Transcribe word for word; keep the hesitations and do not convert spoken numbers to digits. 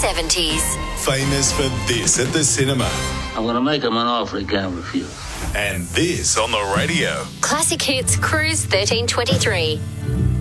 seventies. Famous for this at the cinema. I'm going to make him an offer he can't refuse. And this on the radio. Classic Hits Cruise thirteen twenty-three.